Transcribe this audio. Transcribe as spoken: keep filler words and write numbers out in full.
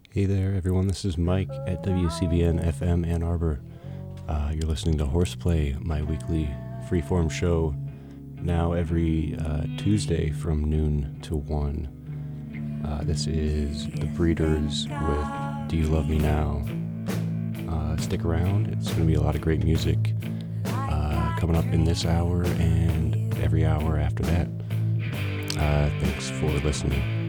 Hey there, everyone. This is Mike at W C B N F M Ann Arbor. Uh, you're listening to Horseplay, my weekly freeform show, now every uh, Tuesday from noon to one. Uh, this is The Breeders with Do You Love Me Now? Uh, stick around. It's going to be a lot of great music uh, coming up in this hour and every hour after that. Uh, thanks for listening.